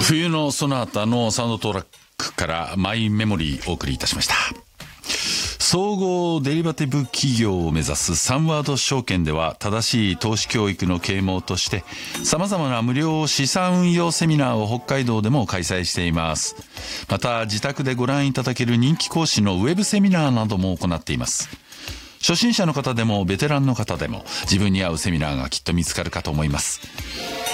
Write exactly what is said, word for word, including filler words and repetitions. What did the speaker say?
冬のソナタのサウンドトラックからマイメモリーお送りいたしました。総合デリバティブ企業を目指すサンワード証券では、正しい投資教育の啓蒙として様々な無料資産運用セミナーを北海道でも開催しています。また自宅でご覧いただける人気講師のウェブセミナーなども行っています。初心者の方でもベテランの方でも自分に合うセミナーがきっと見つかるかと思います。